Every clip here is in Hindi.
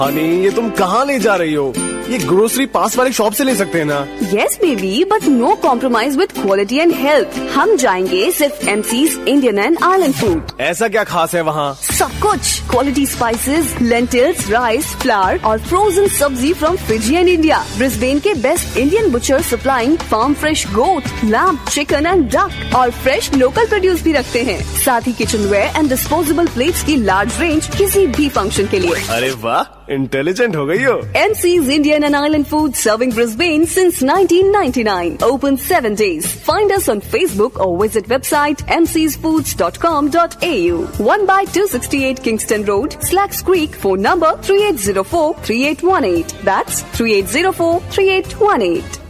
हनी, ये तुम कहाँ ले जा रही हो? ये ग्रोसरी पास वाली शॉप से ले सकते हैं ना? Yes baby, but no compromise with quality and health. हम जाएंगे सिर्फ MC's Indian and Island Food. ऐसा क्या खास है वहाँ? सब कुछ quality spices, lentils, rice, flower और फ्रोजन सब्जी from Fiji and India. Brisbane के best Indian butcher supplying farm fresh goat, lamb, chicken and duck और फ्रेश लोकल प्रोड्यूस भी रखते हैं. साथ ही kitchen where and disposable plates की लार्ज रेंज किसी भी फंक्शन के लिए. अरे वाह, इंटेलिजेंट हो गई हो. MC's Indian and Island Food serving Brisbane since 1999. Open 7 days. Find us on Facebook or visit website mcsfoods.com.au. 1/268 Kingston Road, Slacks Creek. Phone number 3804-3818. That's 3804-3818.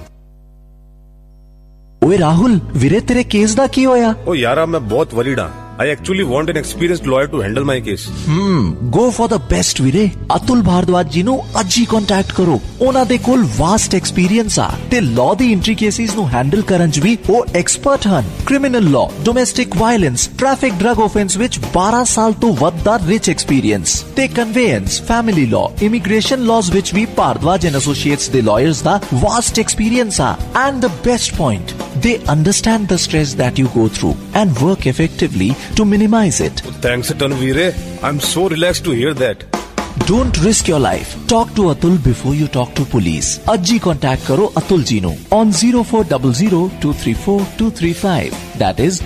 ओए राहुल, वीरे तेरे केस दा की होया? ओ यारा, मैं बहुत वरीड हां. I actually want an experienced lawyer to handle my case. Go for the best ਵੀਰੇ. ਅਤੁਲ ਭਾਰਦਵਾਜ ਜੀ ਨੂੰ ਅੱਜ ਹੀ ਕੰਟੈਕਟ ਕਰੋ. ਉਹਨਾਂ ਦੇ ਕੋਲ ਵਾਸਟ ਐਕਸਪੀਰੀਅੰਸ ਆ ਤੇ ਲਾਅ ਦੀ ਇੰਟ੍ਰਿਕੇਸੀਜ਼ ਨੂੰ ਹੈਂਡਲ ਕਰਨ 'ਚ ਵੀ ਉਹ ਐਕਸਪਰਟ ਹਨ. Criminal law, domestic violence, traffic drug offence ਵਿੱਚ 12 ਸਾਲ ਤੋਂ ਵੱਧ ਦਾ ਰਿਚ ਐਕਸਪੀਰੀਅੰਸ ਤੇ ਕਨਵੇਅੰਸ, ਫੈਮਿਲੀ ਲਾਅ, ਇਮੀਗ੍ਰੇਸ਼ਨ ਲਾਜ਼ ਵਿੱਚ ਵੀ ਭਾਰਦਵਾਜ ਐਂਡ ਐਸੋਸੀਏਟਸ ਦੇ ਲਾਇਰਸ ਦਾ ਵਾਸਟ ਐਕਸਪੀਰੀਅੰਸ ਆ. And the best point, they understand the stress that you go through and work effectively to minimize it. Thanks a ton, Veere. I'm so relaxed to hear that. Don't risk your life. Talk to Atul before you talk to police. Ajji contact karo Atul ji nu on 0400-234-235. That is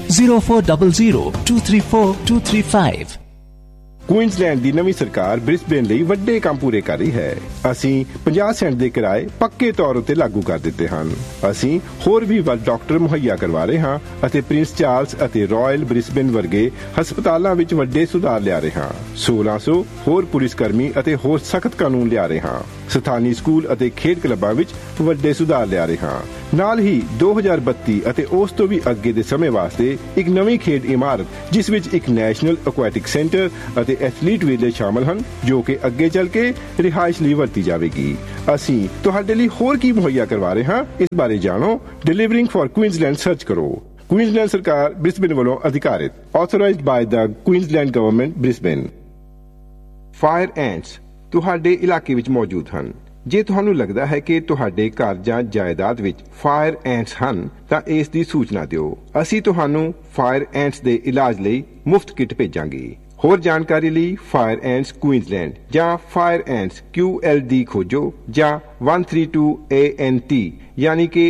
0400-234-235. Queensland ਦੀ ਨਵੀਂ ਸਰਕਾਰ ਬ੍ਰਿਸਬੇਨ ਲਈ ਵੱਡੇ ਕੰਮ ਪੂਰੇ ਕਰ ਰਹੀ ਹੈ. ਅਸੀਂ 50 ਸੈਂਟ ਦੇ ਕਿਰਾਏ ਪੱਕੇ ਤੌਰ ਉੱਤੇ ਲਾਗੂ ਕਰ ਦਿੱਤੇ ਹਨ. ਅਸੀਂ ਹੋਰ ਵੀ ਵੱਧ ਡਾਕਟਰ ਮੁਹੱਈਆ ਕਰਵਾ ਰਹੇ ਹਾਂ ਅਤੇ ਪ੍ਰਿੰਸ ਚਾਰਲਸ ਅਤੇ ਰਾਇਲ ਬ੍ਰਿਸਬੇਨ ਵਰਗੇ ਹਸਪਤਾਲਾਂ ਵਿੱਚ ਵੱਡੇ ਸੁਧਾਰ ਲਿਆ ਰਹੇ ਹਾਂ. 1600 ਹੋਰ ਪੁਲਿਸ ਕਰਮੀ ਅਤੇ ਹੋਰ ਸਖਤ ਕਾਨੂੰਨ ਲਿਆ ਰਹੇ ਹਾਂ. ਸਥਾਨੀ ਸਕੂਲ ਅਤੇ ਖੇਡ ਕਲੱਬਾਂ ਵਿੱਚ ਵੱਡੇ ਸੁਧਾਰ ਲਿਆ ਰਹੇ ਹਾਂ. ਨਾਲ ਹੀ 2032 ਅਤੇ ਉਸ ਤੋਂ ਵੀ ਅੱਗੇ ਦੇ ਸਮੇਂ ਵਾਸਤੇ ਇੱਕ ਨਵੀਂ ਖੇਡ ਇਮਾਰਤ ਜਿਸ ਵਿੱਚ ਇੱਕ ਨੈਸ਼ਨਲ ਐਕੁਆਟਿਕ ਸੈਂਟਰ ਅਤੇ ਐਥਲੀਟ ਵਿਲੇਜ ਸ਼ਾਮਲ ਹਨ ਜੋ ਕਿ ਅੱਗੇ ਚੱਲ ਕੇ ਰਿਹਾਇਸ਼ ਲਈ ਵਰਤੀ ਜਾਵੇਗੀ. ਅਸੀਂ ਤੁਹਾਡੇ ਲਈ ਹੋਰ ਕੀ ਮੁਹੱਈਆ ਕਰਵਾ ਰਹੇ ਹਾਂ, ਇਸ ਬਾਰੇ ਜਾਣੋ. ਡਿਲੀਵਰਿੰਗ ਫॉर ਕੁਈਨਜ਼ਲੈਂਡ ਸਰਚ ਕਰੋ. ਕੁਈਨਜ਼ਲੈਂਡ ਸਰਕਾਰ ਬ੍ਰਿਸਬੇਨ ਵੱਲੋਂ ਅਧਿਕਾਰਿਤ. ਆਥੋਰਾਈਜ਼ਡ ਬਾਈ ਦ ਕੁਈਨਜ਼ਲੈਂਡ ਗਵਰਨਮੈਂਟ ਬ੍ਰਿਸਬੇਨ. ਫਾਇਰ ਐਂਟਸ ਤੁਹਾਡੇ ਇਲਾਕੇ ਵਿੱਚ ਮੌਜੂਦ ਹਨ. ਜੇ ਤੁਹਾਨੂੰ ਲੱਗਦਾ ਹੈ ਕਿ ਤੁਹਾਡੇ ਘਰ ਜਾਂ ਜਾਇਦਾਦ ਵਿੱਚ ਫਾਇਰ ਐਂਟਸ ਹਨ ਤਾਂ ਇਸ ਦੀ ਸੂਚਨਾ ਦਿਓ. ਅਸੀਂ ਤੁਹਾਨੂੰ ਫਾਇਰ ਐਂਟਸ ਦੇ ਇਲਾਜ ਲਈ ਮੁਫਤ ਕਿੱਟ ਭੇਜਾਂਗੇ. ਹੋਰ ਜਾਣਕਾਰੀ ਲਈ ਫਾਇਰ ਐਂਟਸ ਕੁਈਨਜ਼ਲੈਂਡ ਜਾਂ ਫਾਇਰ ਐਂਟਸ QLD ਖੋਜੋ ਜਾਂ 132 ANT ਯਾਨੀ ਕਿ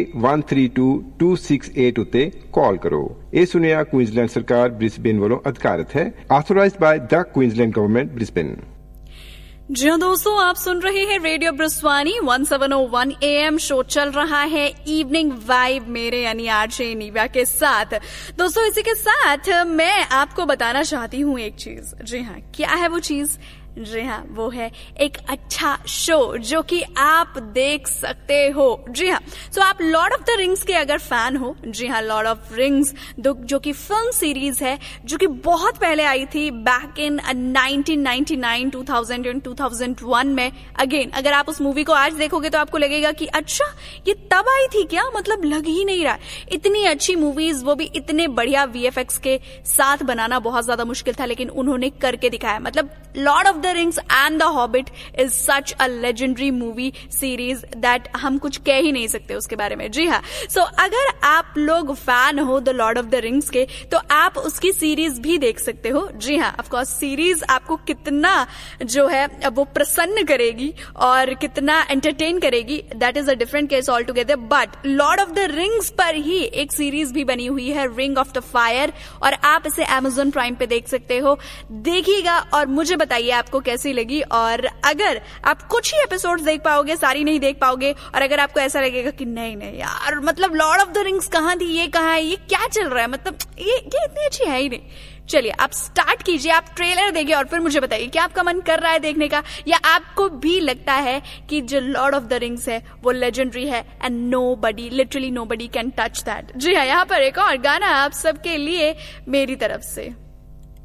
132268 ਉੱਤੇ ਕਾਲ ਕਰੋ. ਇਹ ਸੁਨੇਹਾ ਕੁਈਨਜ਼ਲੈਂਡ ਸਰਕਾਰ ਬ੍ਰਿਸਬੇਨ ਵੱਲੋਂ ਅਧਿਕਾਰਿਤ ਹੈ. Authorised ਬਾय the Queensland government Brisbane. जी हाँ दोस्तों, आप सुन रहे हैं रेडियो ब्रिस्वानी 1701 AM. शो चल रहा है इवनिंग वाइब मेरे यानी आरजे नीवा के साथ. दोस्तों, इसी के साथ मैं आपको बताना चाहती हूँ एक चीज. जी हाँ, क्या है वो चीज? जी हाँ, वो है एक अच्छा शो जो कि आप देख सकते हो. जी हाँ, सो आप लॉर्ड ऑफ द रिंग्स के अगर फैन हो, जी हाँ, लॉर्ड ऑफ रिंग्स जो कि फिल्म सीरीज है जो कि बहुत पहले आई थी बैक इन 1999, 2000 एंड 2001 में. अगेन अगर आप उस मूवी को आज देखोगे तो आपको लगेगा कि अच्छा ये तब आई थी क्या, मतलब लग ही नहीं रहा. इतनी अच्छी मूवीज, वो भी इतने बढ़िया VFX के साथ बनाना बहुत ज्यादा मुश्किल था, लेकिन उन्होंने करके दिखाया. मतलब Lord of the rings and the hobbit is such a legendary movie series that हम कुछ कह ही नहीं सकते उसके बारे में. जी हाँ, सो अगर आप लोग फैन हो the Lord of the rings के तो आप उसकी सीरीज भी देख सकते हो. जी हाँ, ऑफ कोर्स सीरीज आपको कितना जो है वो प्रसन्न करेगी और कितना एंटरटेन करेगी, that is a different case all together. But Lord of the rings पर ही एक सीरीज भी बनी हुई है, रिंग ऑफ द फायर, और आप इसे Amazon प्राइम पे देख सकते हो. देखिएगा और मुझे बताइए आपको कैसी लगी. और अगर आप कुछ ही एपिसोड्स देख पाओगे, सारी नहीं देख पाओगे, और अगर आपको ऐसा लगेगा कि नहीं नहीं यार, मतलब लॉर्ड ऑफ द रिंग्स कहाँ थी, ये कहाँ है, ये क्या चल रहा है, मतलब ये इतनी अच्छी है ही नहीं. चलिए आप स्टार्ट कीजिए, आप ट्रेलर देखिए और फिर मुझे बताइए क्या आपका मन कर रहा है देखने का, या आपको भी लगता है कि जो लॉर्ड ऑफ द रिंग्स है वो लेजेंडरी है and nobody, literally nobody can touch that. जी हाँ, यहाँ पर एक और गाना आप सबके लिए मेरी तरफ से.